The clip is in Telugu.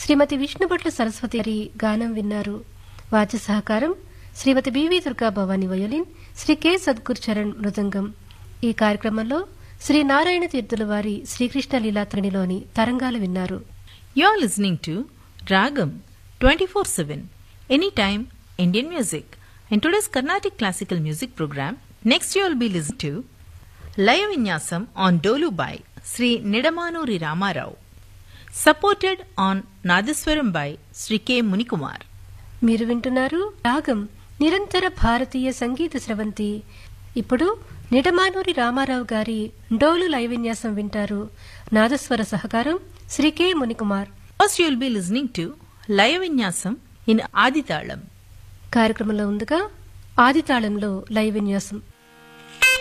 శ్రీమతి విష్ణుభట్ల సరస్వతి గారి గానం విన్నారు. వాద్య సహకారం శ్రీమతి BV Durga Bhavani violin, Shri K Sadhguru Charan మృదంగం. ఈ కార్యక్రమంలో శ్రీ నారాయణ తీర్థుల వారి శ్రీకృష్ణ లీలాత్రినిలోని తరంగాలు విన్నారు. You are listening to Ragam 24/7 Anytime Indian Music. In today's Carnatic Classical Music program, next you will be listening to Laya Vinyasam on Dolu by Sri Nidamanuri Ramarao, supported on Nadaswaram by Sri K. Munikumar. మీరు వింటున్నారు రాగం నిరంతర భారతీయ సంగీత స్రవంతి. ఇప్పుడు నిడమానూరి రామారావు గారి డోలు లయ విన్యాసం వింటారు. నాదస్వర సహకారం Shri K Munikumar. First you will be listening to Laya Vinyasam in Aditalam. కార్యక్రమంలో ముందుగా ఆదితాళంలో లయ విన్యాసం.